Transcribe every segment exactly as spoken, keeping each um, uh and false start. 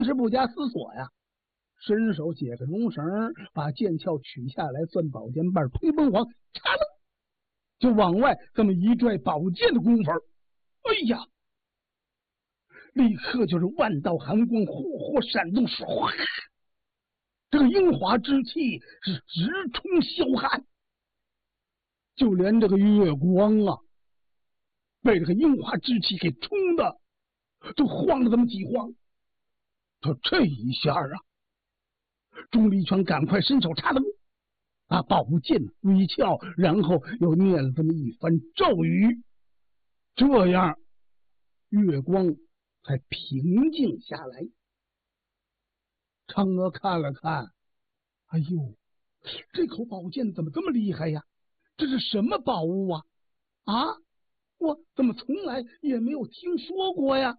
是不加思索呀，伸手解开绒绳，把剑鞘取下来，攥宝剑把推奔黄，嚓楞就往外这么一拽宝剑的功夫，哎呀，立刻就是万道寒光呼呼闪动，唰，这个樱花之气是直冲霄汉，就连这个月光啊，被这个樱花之气给冲的都晃了这么几晃。他这一下啊，钟离权赶快伸手插灯，把宝剑微翘，然后又念了这么一番咒语，这样月光才平静下来。嫦娥看了看，哎呦，这口宝剑怎么这么厉害呀？这是什么宝物啊？啊，我怎么从来也没有听说过呀？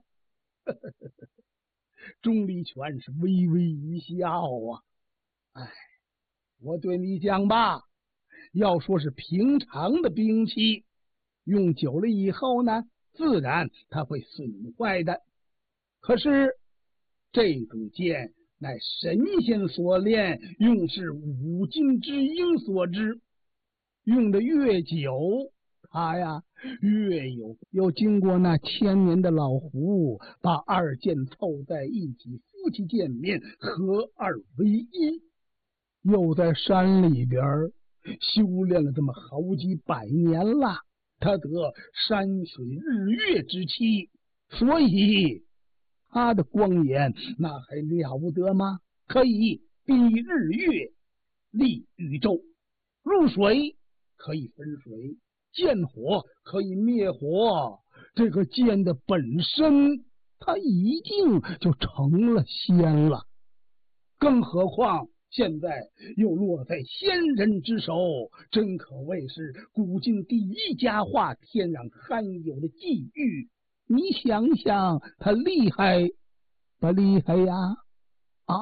钟离权是微微一笑啊，哎，我对你讲吧，要说是平常的兵器，用久了以后呢，自然它会损坏的。可是这种剑乃神仙所炼，用是五金之英所制，用的越久，它呀越有又经过那千年的老壶，把二剑凑在一起，夫妻见面，合二为一。又在山里边修炼了这么好几百年了，他得山水日月之气，所以他的光颜那还了不得吗？可以逼日月，立宇宙，入水可以分水，见火可以灭火，这个剑的本身它一定就成了仙了，更何况现在又落在仙人之手，真可谓是古今第一佳话，天壤罕有的际遇。你想想，他厉害不厉害呀？啊，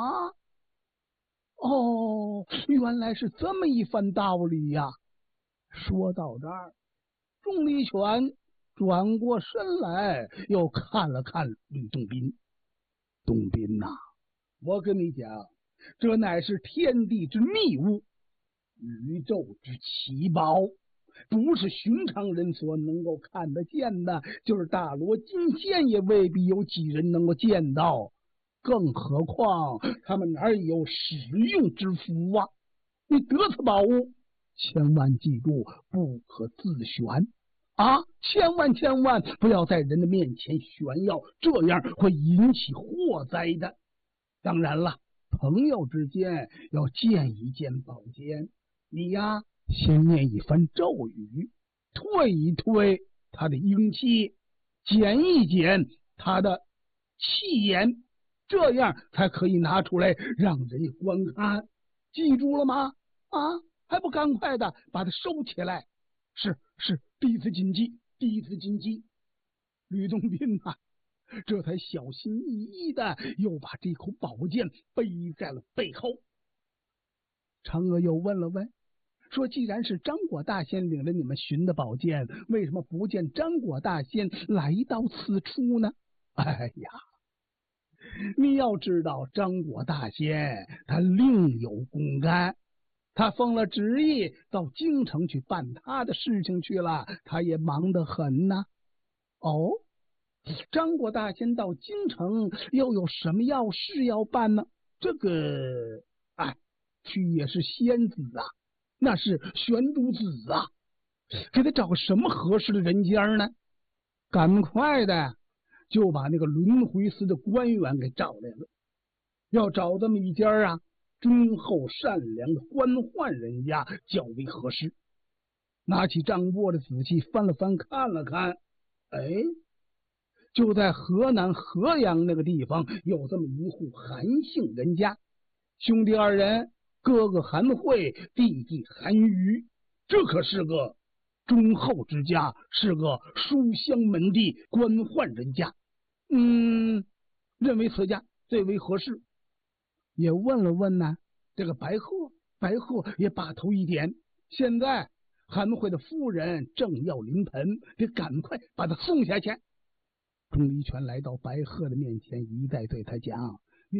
哦，原来是这么一番道理呀！说到这儿，钟离权转过身来，又看了看吕洞宾。洞宾呐、啊，我跟你讲，这乃是天地之秘物，宇宙之奇宝，不是寻常人所能够看得见的，就是大罗金仙也未必有几人能够见到，更何况他们哪有使用之福啊？你得此宝物，千万记住，不可自悬啊！千万千万不要在人的面前炫耀，这样会引起祸灾的。当然了，朋友之间要见一见宝剑，你呀先念一番咒语，退一退他的阴气，减一减他的气焰，这样才可以拿出来让人家观看。记住了吗？啊，还不赶快的把它收起来！是是，弟子谨记，弟子谨记。吕洞宾啊，这才小心翼翼的又把这口宝剑背在了背后。嫦娥又问了问，说既然是张果大仙领着你们寻的宝剑，为什么不见张果大仙来到此处呢？哎呀，你要知道张果大仙他另有公干，他奉了旨意到京城去办他的事情去了，他也忙得很呐、啊。哦，张果大仙到京城又有什么要事要办呢？这个哎，去也是仙子啊，那是玄都子啊，给他找个什么合适的人家呢？赶快的就把那个轮回司的官员给找来了，要找这么一家啊忠厚善良的官宦人家较为合适。拿起账簿的仔细翻了翻，看了看，哎，就在河南河阳那个地方有这么一户韩姓人家，兄弟二人，哥哥韩慧，弟弟韩瑜，这可是个忠厚之家，是个书香门第官宦人家。嗯，认为此家最为合适。也问了问呢，这个白鹤，白鹤也把头一点。现在韩慧的夫人正要临盆，得赶快把他送下去。钟离权来到白鹤的面前，一再对他讲：